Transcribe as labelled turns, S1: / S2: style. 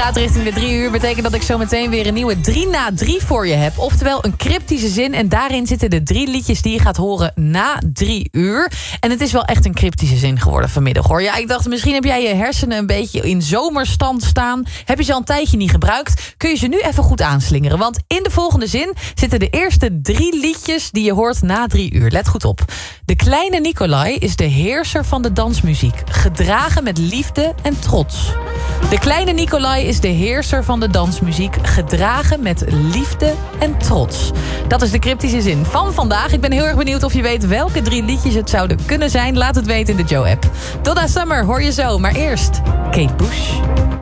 S1: gaat richting de 3 uur. Betekent dat ik zo meteen weer een nieuwe 3 na 3 voor je heb. Oftewel een cryptische zin. En daarin zitten de 3 liedjes die je gaat horen na 3 uur. En het is wel echt een cryptische zin geworden vanmiddag, hoor. Ja, ik dacht, misschien heb jij je hersenen een beetje in zomerstand staan. Heb je ze al een tijdje niet gebruikt? Kun je ze nu even goed aanslingeren. Want in de volgende zin zitten de eerste 3 liedjes die je hoort na 3 uur. Let goed op. De kleine Nicolai is de heerser van de dansmuziek. Gedragen met liefde en trots. De kleine Nicolai is de heerser van de dansmuziek. Gedragen met liefde en trots. Dat is de cryptische zin van vandaag. Ik ben heel erg benieuwd of je weet welke 3 liedjes het zouden kunnen zijn. Laat het weten in de Joe-app. Donna Summer hoor je zo, maar eerst Kate Bush.